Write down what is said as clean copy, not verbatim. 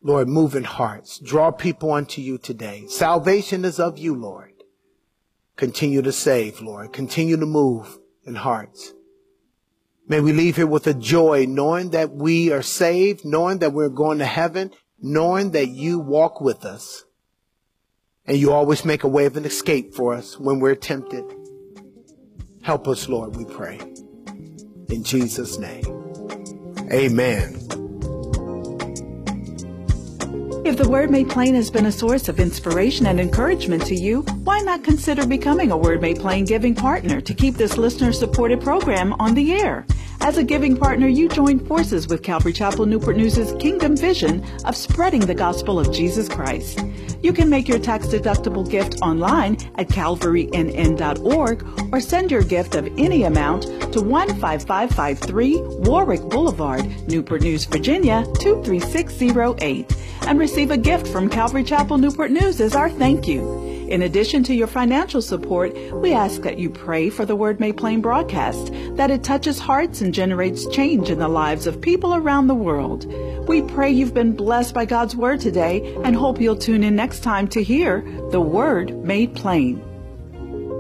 Lord, move in hearts. Draw people unto you today. Salvation is of you, Lord. Continue to save, Lord. Continue to move in hearts. May we leave here with a joy, knowing that we are saved, knowing that we're going to heaven, knowing that you walk with us. And you always make a way of an escape for us when we're tempted. Help us, Lord, we pray. In Jesus' name, amen. If the Word Made Plain has been a source of inspiration and encouragement to you, why not consider becoming a Word Made Plain giving partner to keep this listener-supported program on the air? As a giving partner, you join forces with Calvary Chapel Newport News' Kingdom Vision of spreading the gospel of Jesus Christ. You can make your tax-deductible gift online at calvarynn.org or send your gift of any amount to 15553 Warwick Boulevard, Newport News, Virginia 23608 and receive a gift from Calvary Chapel Newport News as our thank you. In addition to your financial support, we ask that you pray for the Word Made Plain broadcast, that it touches hearts and generates change in the lives of people around the world. We pray you've been blessed by God's Word today and hope you'll tune in next time to hear the Word Made Plain.